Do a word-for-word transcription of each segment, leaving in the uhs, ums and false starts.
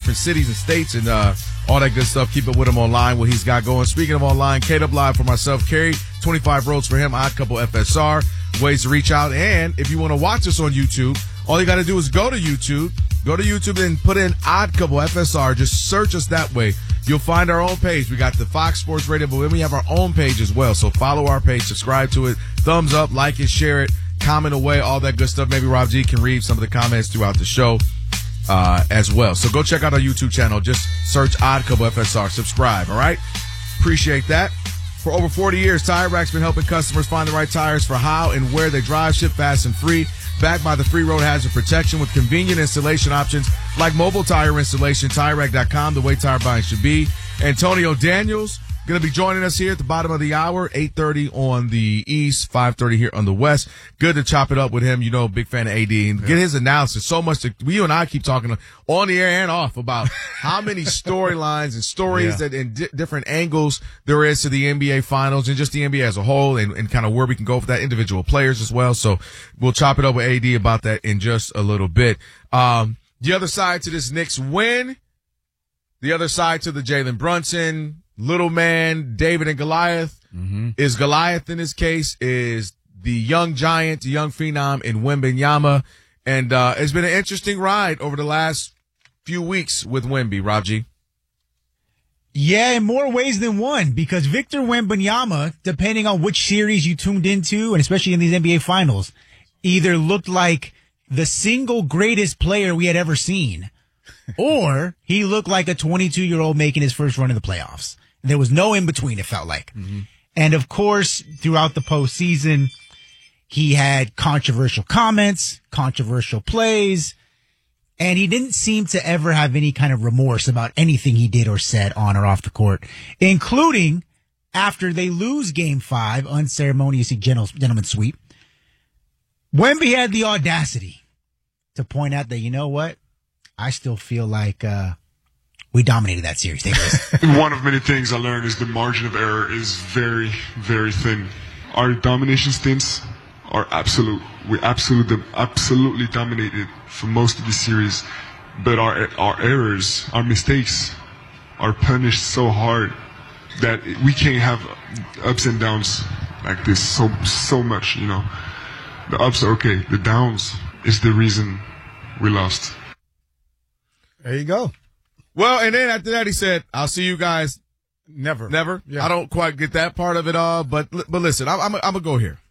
different cities and states and uh, all that good stuff. Keep it with him online, what he's got going. Speaking of online, K-Dub Live for myself, Kerry, twenty-five roads for him, Odd Couple F S R, ways to reach out. And if you want to watch us on YouTube, all you got to do is go to YouTube, go to YouTube and put in Odd Couple F S R. Just search us that way. You'll find our own page. We got the Fox Sports Radio, but then we have our own page as well. So follow our page, subscribe to it, thumbs up, like it, share it, comment away, all that good stuff. Maybe Rob G can read some of the comments throughout the show uh, as well. So go check out our YouTube channel. Just search Odd Couple F S R. Subscribe, all right? Appreciate that. For over forty years, Tire Rack's been helping customers find the right tires for how and where they drive, ship fast and free. Backed by the free road hazard protection with convenient installation options like mobile tire installation, Tire Rack dot com, the way tire buying should be. Antonio Daniels going to be joining us here at the bottom of the hour, eight thirty on the East, five thirty here on the West. Good to chop it up with him. You know, big fan of A D and yeah. get his analysis. So much to, you and I keep talking on the air and off about how many storylines and stories yeah. that and di- different angles there is to the N B A finals and just the N B A as a whole and, and kind of where we can go for that individual players as well. So we'll chop it up with A D about that in just a little bit. Um, the other side to this Knicks win, the other side to the Jalen Brunson, little man, David and Goliath. Mm-hmm. Is Goliath in this case is the young giant, the young phenom in Wembanyama. And uh it's been an interesting ride over the last few weeks with Wemby, Rob G. Yeah, in more ways than one, because Victor Wembanyama, depending on which series you tuned into, and especially in these N B A finals, either looked like the single greatest player we had ever seen, or he looked like a twenty-two-year-old making his first run in the playoffs. There was no in between, it felt like. Mm-hmm. And of course, throughout the postseason, he had controversial comments, controversial plays, and he didn't seem to ever have any kind of remorse about anything he did or said on or off the court, including after they lose game five, unceremoniously gentleman sweep. Wemby had the audacity to point out that, you know what? I still feel like, uh, we dominated that series. Take this. One of many things I learned is the margin of error is very, very thin. Our domination stints are absolute. We absolutely, absolutely dominated for most of the series, but our our errors, our mistakes, are punished so hard that we can't have ups and downs like this so so much. You know, the ups are okay. The downs is the reason we lost. There you go. Well, and then after that, he said, I'll see you guys never. Never. Yeah. I don't quite get that part of it all, but but listen, I'm, I'm, I'm going to go here.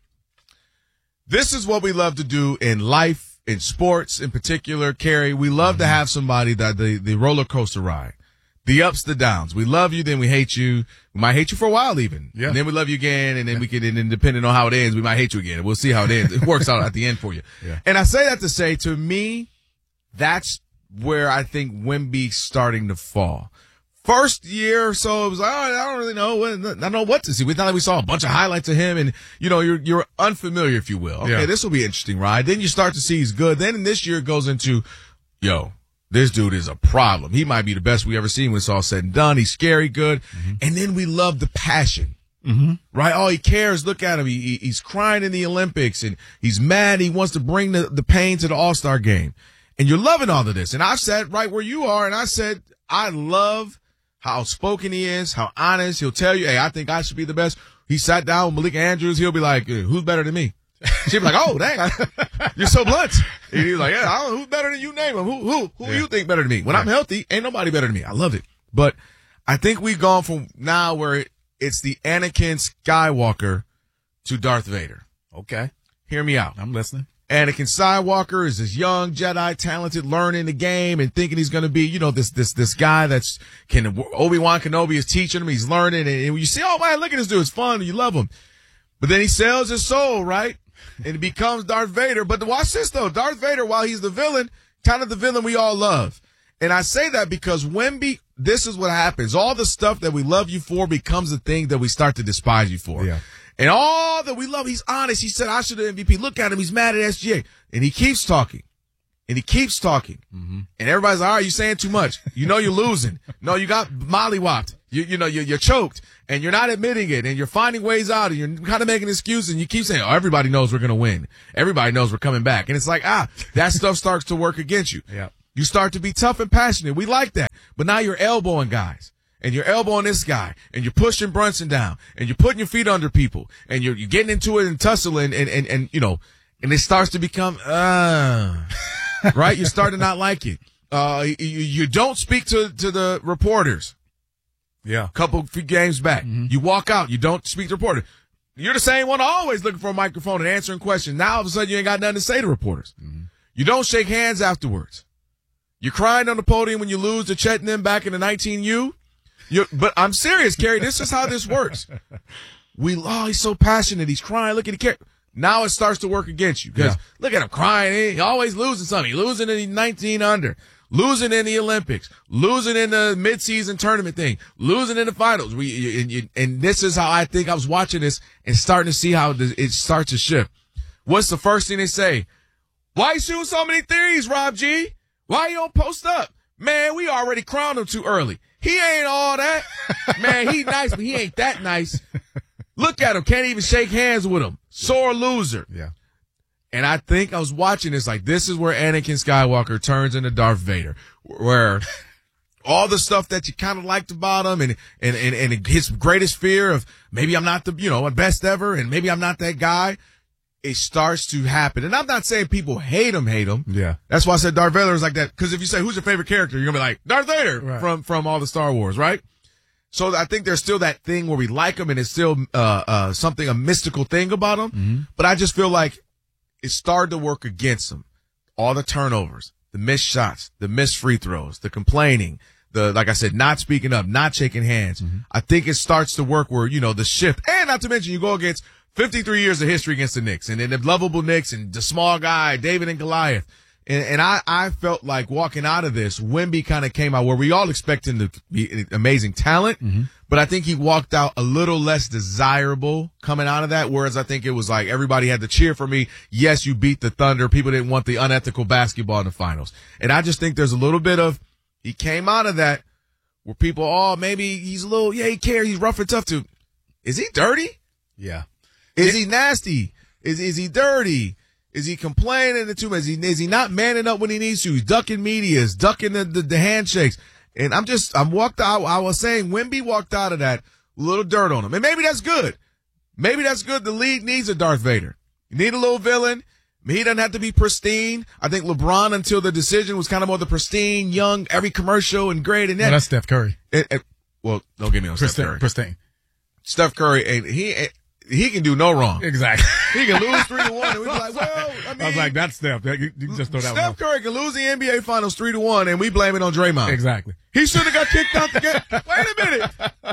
This is what we love to do in life, in sports in particular, Kerry. We love mm-hmm. to have somebody that the, the roller coaster ride, the ups, the downs. We love you, then we hate you. We might hate you for a while even. Yeah. And then we love you again, and then yeah. we can, and then depending on how it ends, we might hate you again. We'll see how it ends. It works out at the end for you. Yeah. And I say that to say, to me, that's where I think Wemby's starting to fall. First year or so, it was like, oh, I don't really know. I don't know what to see. We thought we saw a bunch of highlights of him, and, you know, you're you're unfamiliar, if you will. Okay, yeah. This will be an interesting ride. Then you start to see he's good. Then in this year, it goes into, yo, this dude is a problem. He might be the best we ever seen when it's all said and done. He's scary good. Mm-hmm. And then we love the passion. Mm-hmm. Right? Oh, he cares. Look at him. He, he, he's crying in the Olympics, and he's mad. He wants to bring the, the pain to the All-Star game. And you're loving all of this. And I've said right where you are, and I said, I love how outspoken he is, how honest. He'll tell you, hey, I think I should be the best. He sat down with Malik Andrews. He'll be like, who's better than me? She'll be like, oh, dang, I, you're so blunt. And he's like, yeah, I don't know, who's better than you? Name him. Who, who, who yeah. you think better than me? When right. I'm healthy, ain't nobody better than me. I love it. But I think we've gone from now where it's the Anakin Skywalker to Darth Vader. Okay. Hear me out. I'm listening. Anakin Skywalker is this young Jedi, talented, learning the game and thinking he's going to be, you know, this, this, this guy that's can, Obi-Wan Kenobi is teaching him. He's learning. And, and you see, oh man, look at this dude. It's fun. You love him. But then he sells his soul, right? And he becomes Darth Vader. But watch this though. Darth Vader, while he's the villain, kind of the villain we all love. And I say that because Wemby, this is what happens. All the stuff that we love you for becomes the thing that we start to despise you for. Yeah. And all that we love, he's honest. He said, I should have M V P. Look at him. He's mad at S G A. And he keeps talking. And he keeps talking. Mm-hmm. And everybody's like, all right, you're saying too much. You know you're losing. No, you got mollywopped. You, you know, you're, you're choked. And you're not admitting it. And you're finding ways out. And you're kind of making excuses. And you keep saying, oh, everybody knows we're going to win. Everybody knows we're coming back. And it's like, ah, that stuff starts to work against you. Yeah. You start to be tough and passionate. We like that. But now you're elbowing guys. And you're elbowing this guy, and you're pushing Brunson down, and you're putting your feet under people, and you're, you're getting into it and tussling, and, and, and, you know, and it starts to become, uh, right? You start to not like it. Uh, you, you don't speak to, to the reporters. Yeah. A couple few games back. Mm-hmm. You walk out, you don't speak to reporters. You're the same one always looking for a microphone and answering questions. Now all of a sudden you ain't got nothing to say to reporters. Mm-hmm. You don't shake hands afterwards. You're crying on the podium when you lose to Chet and them back in the nineteen U. You're, but I'm serious, Kerry. This is how this works. We, oh, he's so passionate. He's crying. Look at the Kerry. Now it starts to work against you because yeah. look at him crying. He always losing something. He's losing in the nineteen under, losing in the Olympics, losing in the midseason tournament thing, losing in the finals. We and, you, and this is how I think I was watching this and starting to see how it starts to shift. What's the first thing they say? Why you shooting so many threes, Rob G? Why you don't post up? Man, we already crowned him too early. He ain't all that. Man, he nice, but he ain't that nice. Look at him. Can't even shake hands with him. Sore loser. Yeah. And I think I was watching this like this is where Anakin Skywalker turns into Darth Vader, where all the stuff that you kind of liked about him and, and, and, and his greatest fear of maybe I'm not the, you know, best ever and maybe I'm not that guy. It starts to happen. And I'm not saying people hate him, hate him. Yeah. That's why I said Darth Vader is like that. Because if you say, who's your favorite character? You're going to be like, Darth Vader right. from, from all the Star Wars, right? So I think there's still that thing where we like him and it's still, uh, uh, something, a mystical thing about him. Mm-hmm. But I just feel like it started to work against him. All the turnovers, the missed shots, the missed free throws, the complaining, the, like I said, not speaking up, not shaking hands. Mm-hmm. I think it starts to work where, you know, the shift. And not to mention you go against fifty-three years of history against the Knicks and then the lovable Knicks and the small guy, David and Goliath. And, and I, I felt like walking out of this, Wemby kind of came out where we all expect him to be amazing talent, mm-hmm. but I think he walked out a little less desirable coming out of that. Whereas I think it was like everybody had to cheer for me. Yes, you beat the Thunder. People didn't want the unethical basketball in the finals. And I just think there's a little bit of, he came out of that where people, oh, maybe he's a little, yeah, he cares. He's rough and tough too. Is he dirty? Yeah. Is he nasty? Is is he dirty? Is he complaining too much? Is he, is he not manning up when he needs to? He's ducking medias, ducking the, the, the handshakes. And I'm just, I'm walked out. I was saying Wemby walked out of that a little dirt on him. And maybe that's good. Maybe that's good. The league needs a Darth Vader. You need a little villain. He doesn't have to be pristine. I think LeBron, until the decision, was kind of more the pristine, young, every commercial and great. And that. Well, that's Steph Curry. It, it, well, don't get me on pristine, Steph Curry. Pristine. Steph Curry, and he, he can do no wrong. Exactly. He can lose three to one, and we be like, well, I mean, I was like, that's Steph. You, you just throw that Steph one Curry can lose the N B A Finals three to one, and we blame it on Draymond. Exactly. He should have got kicked out the game. Wait a minute,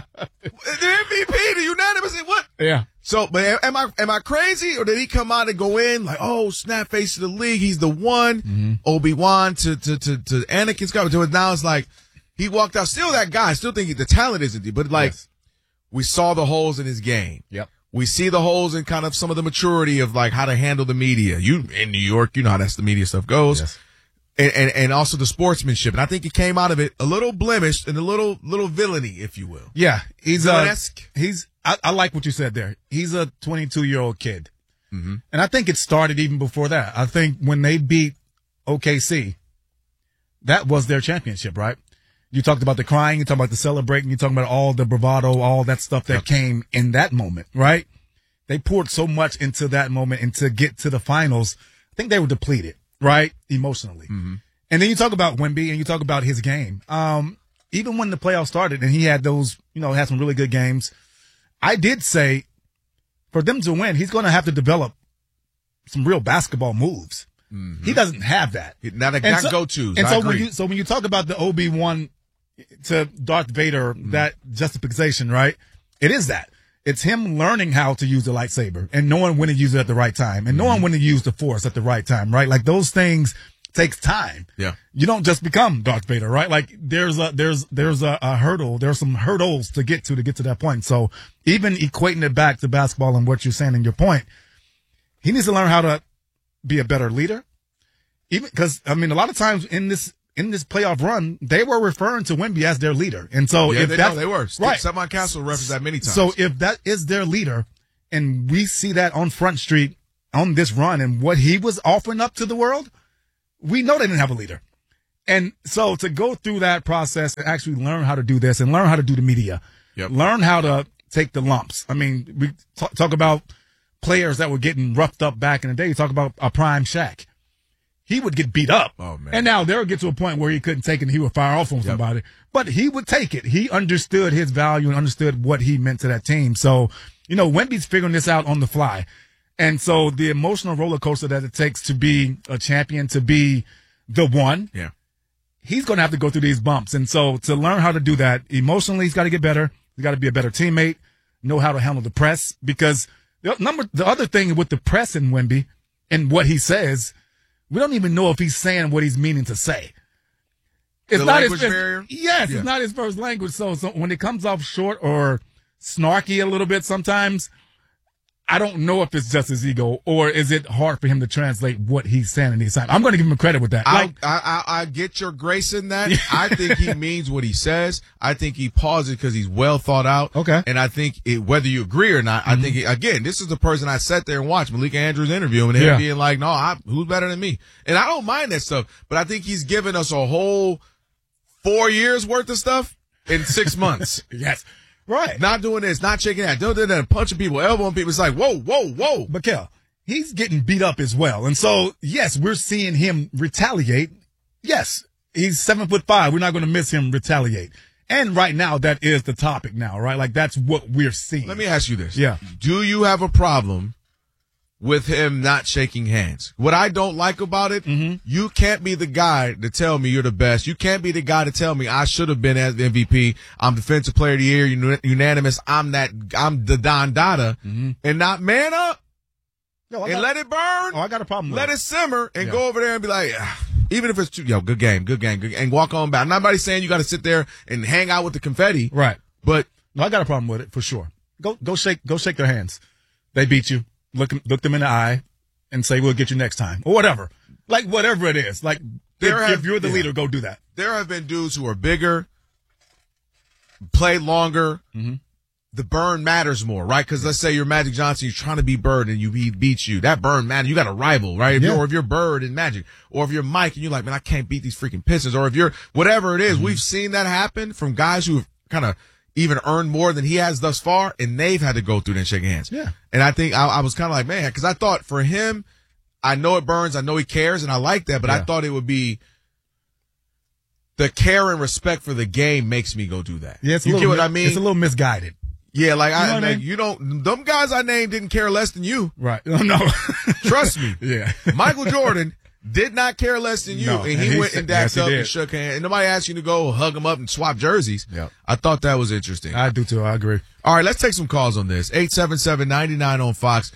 the M V P, the unanimous, what? Yeah. So, but am I am I crazy, or did he come out and go in like, oh, snap face to the league, he's the one, mm-hmm. Obi-Wan to to to to Anakin Skywalker. Now it's like he walked out, still that guy. I still think the talent isn't there, but like yes. we saw the holes in his game. Yep. We see the holes in kind of some of the maturity of like how to handle the media. You in New York, you know how that's the media stuff goes. Yes. And, and, and also the sportsmanship. And I think he came out of it a little blemished and a little, little villainy, if you will. Yeah. He's, uh, Villanesque. he's, I, I like what you said there. He's a twenty-two year old kid. Mm-hmm. And I think it started even before that. I think when they beat O K C, that was their championship, right? You talked about the crying, you talked about the celebrating, you talked about all the bravado, all that stuff that yep. came in that moment, right? They poured so much into that moment and to get to the finals. I think they were depleted, right? Emotionally. Mm-hmm. And then you talk about Wemby and you talk about his game. Um, even when the playoffs started and he had those, you know, had some really good games, I did say for them to win, he's going to have to develop some real basketball moves. Mm-hmm. He doesn't have that. Not, not so, go-tos. And I so agree. when you, so when you talk about the Obi-Wan to Darth Vader, mm-hmm. that justification, right? It is that. It's him learning how to use the lightsaber and knowing when to use it at the right time and knowing mm-hmm. when to use the force at the right time, right? Like those things takes time. Yeah. You don't just become Darth Vader, right? Like there's a, there's, there's a, a hurdle. There's some hurdles to get to, to get to that point. So even equating it back to basketball and what you're saying in your point, he needs to learn how to be a better leader. Even because, I mean, a lot of times in this, in this playoff run, they were referring to Wemby as their leader. And so yeah, if they, that, no, they were. Right. Simon Castle referenced that many times. So if that is their leader and we see that on Front Street on this run and what he was offering up to the world, we know they didn't have a leader. And so to go through that process and actually learn how to do this and learn how to do the media, Yep. learn how to take the lumps. I mean, we t- talk about players that were getting roughed up back in the day. You talk about a prime Shaq. He would get beat up. Oh, man. And now there would get to a point where he couldn't take it and he would fire off on Yep. somebody. But he would take it. He understood his value and understood what he meant to that team. So, you know, Wemby's figuring this out on the fly. And so the emotional roller coaster that it takes to be a champion, to be the one, Yeah. he's going to have to go through these bumps. And so to learn how to do that emotionally, he's got to get better. He's got to be a better teammate, know how to handle the press, because the number, the other thing with the press in Wemby and what he says, we don't even know if he's saying what he's meaning to say. It's The not language his, barrier? Yes, Yeah. it's not his first language. So, so when it comes off short or snarky a little bit sometimes, I don't know if it's just his ego or is it hard for him to translate what he's saying in these times. I'm going to give him credit with that. I, Like, I, I, I get your grace in that. I think he means what he says. I think he pauses because he's well thought out. Okay. And I think it, whether you agree or not, I think, he, again, this is the person I sat there and watched Malika Andrews interview and him Yeah. being like, no, I, who's better than me? And I don't mind that stuff, but I think he's given us a whole four years worth of stuff in six months. yes. Right. Not doing this, not shaking that, doing that, punching people, elbowing people. It's like, whoa, whoa, whoa. But Kel, he's getting beat up as well. And so, yes, we're seeing him retaliate. Yes, he's seven foot five. We're not going to miss him retaliate. And right now, that is the topic now, right? Like, that's what we're seeing. Let me ask you this. Yeah. Do you have a problem with him not shaking hands? What I don't like about it, Mm-hmm. you can't be the guy to tell me you're the best. You can't be the guy to tell me I should have been as the M V P. I'm defensive player of the year, uni- unanimous. I'm that, I'm the Don Dada, Mm-hmm. and not man up Yo, I and got- let it burn. Oh, I got a problem with Let it. it simmer and Yeah. go over there and be like, ah, even if it's too, yo, good game, good game, good game, and walk on back. Nobody's saying you got to sit there and hang out with the confetti, Right. but No, I got a problem with it for sure. Go, go shake, go shake their hands. They beat you. Look, look them in the eye and say, we'll get you next time or whatever. Like whatever it is. Like There if, have- if you're the yeah. leader, go do that. there have been dudes who are bigger, play longer. Mm-hmm. The burn matters more, right? Because let's say you're Magic Johnson, you're trying to be Bird, and you he beats you. That burn matters. You got a rival, right? If Yeah. you're, or if you're Bird and Magic, or if you're Mike and you're like, man, I can't beat these freaking Pistons, or if you're whatever it is, Mm-hmm. we've seen that happen from guys who've kind of even earned more than he has thus far, and they've had to go through and shake hands. Yeah. And I think I, I was kind of like, man, because I thought for him, I know it burns, I know he cares, and I like that, but I Yeah. thought it would be. The care and respect for the game makes me go do that. Yeah, it's a you little, get what I mean? It's a little misguided. Yeah, like You know I, what I like, mean? you don't. Them guys I named didn't care less than you. Right. Oh, no. Trust me. Yeah. Michael Jordan did not care less than you, No, and and he, he went said- and yes, dapped he up did. and shook hands. And nobody asked you to go hug him up and swap jerseys. Yep. I thought that was interesting. I do too. I agree. All right, let's take some calls on this. eight seven seven, nine nine on Fox.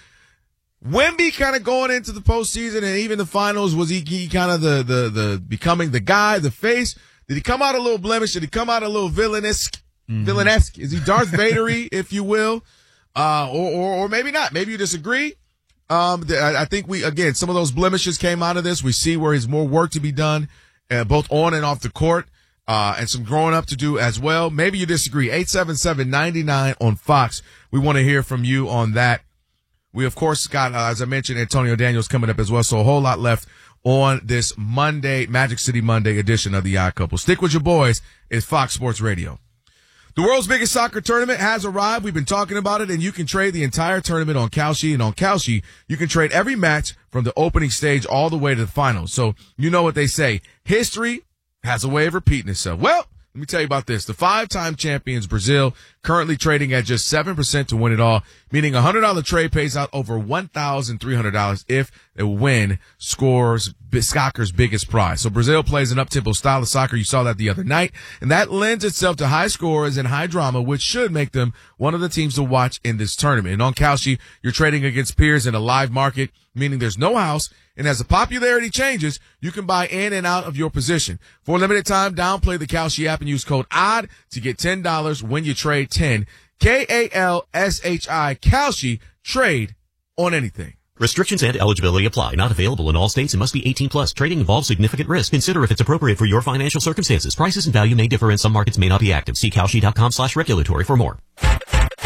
Wemby kind of going into the postseason and even the finals, was he, he kind of the, the, the becoming the guy, the face? Did he come out a little blemish? Did he come out a little villainous? Mm-hmm. Villanesque? Is he Darth Vader-y, if you will? Uh, or, or, or maybe not. Maybe you disagree. Um, th- I I think we, again, some of those blemishes came out of this. We see where there's more work to be done, uh, both on and off the court, uh, and some growing up to do as well. Maybe you disagree. eight seven seven, nine nine on Fox. We want to hear from you on that. We, of course, got, uh, as I mentioned, Antonio Daniels coming up as well. So a whole lot left on this Monday, Magic City Monday edition of the Odd Couple. Stick with your boys. It's Fox Sports Radio. The world's biggest soccer tournament has arrived. We've been talking about it, and you can trade the entire tournament on Kalshi. And on Kalshi, you can trade every match from the opening stage all the way to the finals. So you know what they say. History has a way of repeating itself. Well, let me tell you about this. The five-time champions, Brazil, currently trading at just seven percent to win it all, meaning a one hundred dollars trade pays out over one thousand three hundred dollars if the win scores soccer's biggest prize. So Brazil plays an up-tempo style of soccer. You saw that the other night, and that lends itself to high scores and high drama, which should make them one of the teams to watch in this tournament. And on Kalshi, you're trading against peers in a live market, meaning there's no house, and as the popularity changes, you can buy in and out of your position. For a limited time, downplay the Kalshi app and use code O D D to get ten dollars when you trade ten. K A L S H I, Kalshi, trade on anything. Restrictions and eligibility apply. Not available in all states and must be eighteen plus. Trading involves significant risk. Consider if it's appropriate for your financial circumstances. Prices and value may differ and some markets may not be active. See Kalshi dot com slash regulatory for more.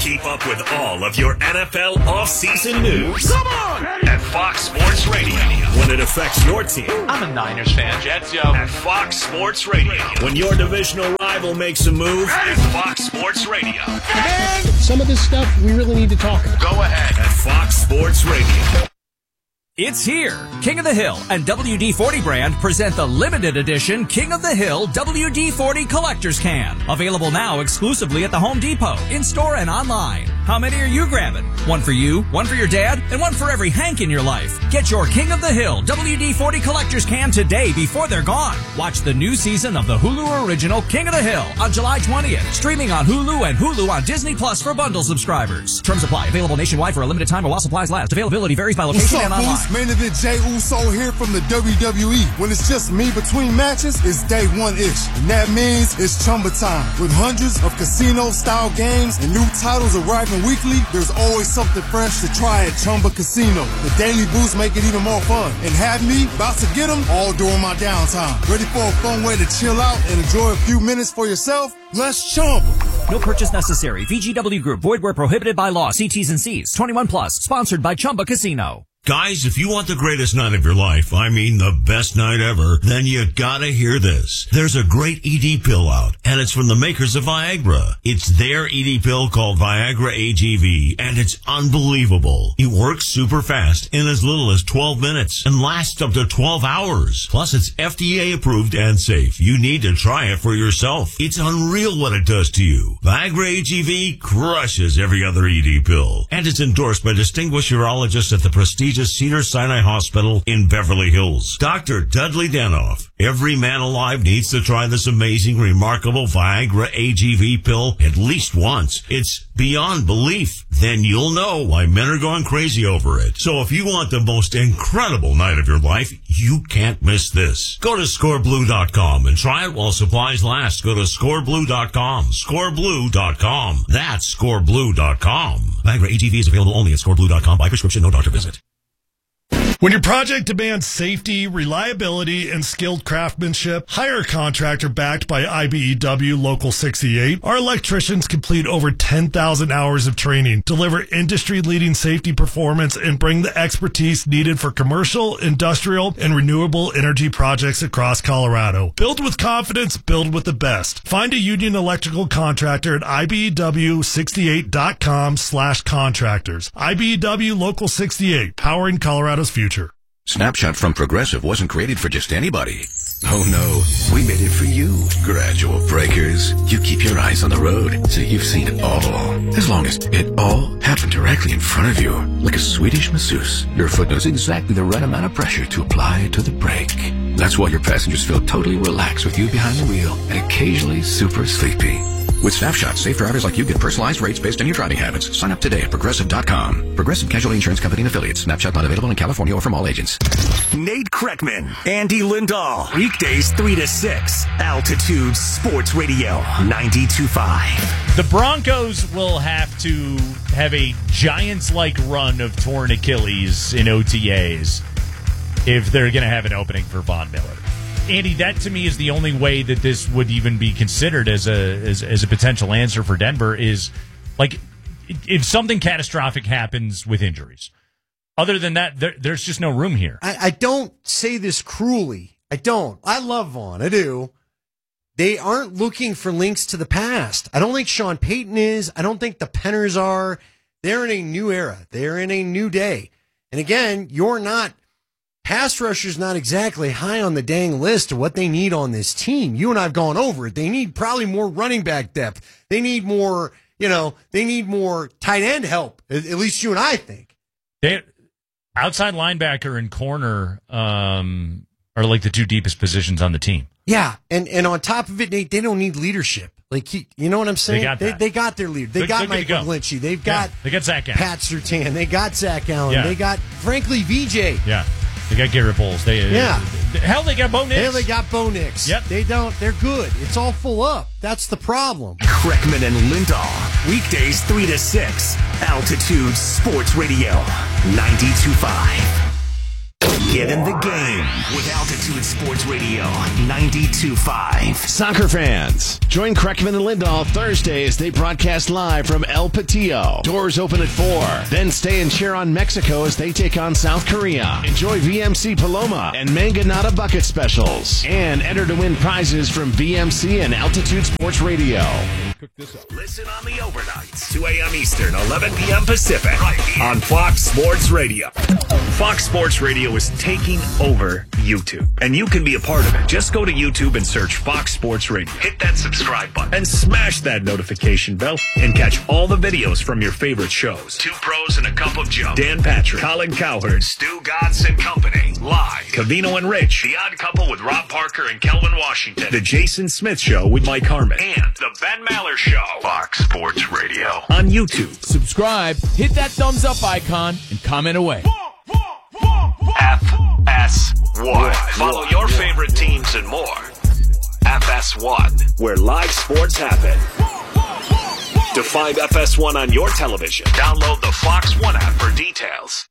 Keep up with all of your N F L offseason news. Come on! At Fox Sports Radio. When it affects your team. I'm a Niners fan, Jets, yo. At Fox Sports Radio. When your divisional rival makes a move. At Fox Sports Radio. Man, some of this stuff we really need to talk about. Go ahead. At Fox Sports Radio. It's here. King of the Hill and W D forty brand present the limited edition King of the Hill W D forty Collector's Can. Available now exclusively at the Home Depot, in-store and online. How many are you grabbing? One for you, one for your dad, and one for every Hank in your life. Get your King of the Hill W D forty Collector's Can today before they're gone. Watch the new season of the Hulu original King of the Hill on July twentieth. Streaming on Hulu and Hulu on Disney Plus for bundle subscribers. Terms apply. Available nationwide for a limited time while supplies last. Availability varies by location and online. Main event Jey Uso here from the W W E. When it's just me between matches, it's day one-ish. And that means it's Chumba time. With hundreds of casino-style games and new titles arriving weekly, there's always something fresh to try at Chumba Casino. The daily boosts make it even more fun. And have me about to get them all during my downtime. Ready for a fun way to chill out and enjoy a few minutes for yourself? Let's Chumba. No purchase necessary. V G W Group. Void where prohibited by law. See T's and C's. twenty-one plus. Sponsored by Chumba Casino. Guys, if you want the greatest night of your life, I mean the best night ever, then you gotta hear this. There's a great E D pill out, and it's from the makers of Viagra. It's their E D pill called Viagra A G V, and it's unbelievable. It works super fast in as little as twelve minutes and lasts up to twelve hours. Plus, it's F D A approved and safe. You need to try it for yourself. It's unreal what it does to you. Viagra A G V crushes every other E D pill, and it's endorsed by distinguished urologists at the prestigious Cedars-Sinai Hospital in Beverly Hills. Doctor Dudley Danoff. Every man alive needs to try this amazing, remarkable Viagra A G V pill at least once. It's beyond belief. Then you'll know why men are going crazy over it. So if you want the most incredible night of your life, you can't miss this. Go to score blue dot com and try it while supplies last. Go to score blue dot com. score blue dot com. That's score blue dot com. Viagra A G V is available only at score blue dot com by prescription, no doctor visit. When your project demands safety, reliability, and skilled craftsmanship, hire a contractor backed by I B E W Local sixty-eight. Our electricians complete over ten thousand hours of training, deliver industry-leading safety performance, and bring the expertise needed for commercial, industrial, and renewable energy projects across Colorado. Build with confidence, build with the best. Find a union electrical contractor at I B E W sixty-eight dot com slash contractors. I B E W Local sixty-eight, powering Colorado's future. Snapshot from Progressive wasn't created for just anybody. Oh no, we made it for you. Gradual breakers. You keep your eyes on the road, so you've seen it all. As long as it all happened directly in front of you, like a Swedish masseuse, your foot knows exactly the right amount of pressure to apply to the brake. That's why your passengers feel totally relaxed with you behind the wheel and occasionally super sleepy. With Snapshot, safe drivers like you get personalized rates based on your driving habits. Sign up today at Progressive dot com. Progressive Casualty Insurance Company and Affiliates. Snapshot not available in California or from all agents. Nate Kreckman, Andy Lindahl. Weekdays three to six. Altitude Sports Radio ninety-two point five. The Broncos will have to have a Giants-like run of torn Achilles in O T As if they're going to have an opening for Von Miller. Andy, that to me is the only way that this would even be considered as a as, as a potential answer for Denver is, like, if something catastrophic happens with injuries. Other than that, there, there's just no room here. I, I don't say this cruelly. I don't. I love Vaughn. I do. They aren't looking for links to the past. I don't think Sean Payton is. I don't think the Penners are. They're in a new era. They're in a new day. And again, you're not. Pass rusher's not exactly high on the dang list of what they need on this team. You and I have gone over it. They need probably more running back depth. They need more, you know, they need more tight end help. At, at least you and I think. They, outside linebacker and corner um, are like the two deepest positions on the team. Yeah, and, and on top of it, Nate, they don't need leadership. Like, he, you know what I'm saying? They got, they, they got their leader. They they're, got they're Michael go. Glinchey. They've got, yeah, they got Zach Allen. Pat Surtain. They got Zach Allen. Yeah. They got, frankly, V J. Yeah. They got Garrett Bowles. They, yeah. Uh, hell, they got Bo Nix. Hell, they got Bo Nix. Yep. They don't. They're good. It's all full up. That's the problem. Kreckman and Lindahl. Weekdays three to six. Altitude Sports Radio ninety-two point five. Get in the game with Altitude Sports Radio ninety-two point five. Soccer fans, join Kreckman and Lindahl Thursday as they broadcast live from El Patillo. Doors open at four. Then stay and cheer on Mexico as they take on South Korea. Enjoy V M C Paloma and Manganata bucket specials. And enter to win prizes from V M C and Altitude Sports Radio. Listen on the overnights, two a.m. Eastern, eleven p.m. Pacific, right here on Fox Sports Radio. Fox Sports Radio is taking over YouTube, and you can be a part of it. Just go to YouTube and search Fox Sports Radio. Hit that subscribe button and smash that notification bell and catch all the videos from your favorite shows. Two Pros and a Cup of Joe. Dan Patrick, Colin Cowherd, Stu Godson Company, live. Cavino and Rich, The Odd Couple with Rob Parker and Kelvin Washington. The Jason Smith Show with Mike Harmon. And The Ben Maller Show. Fox Sports Radio on YouTube. Subscribe, hit that thumbs up icon, and comment away. F S one. Follow your favorite teams and more. F S one, where live sports happen. To find F S one on your television, download the Fox One app for details.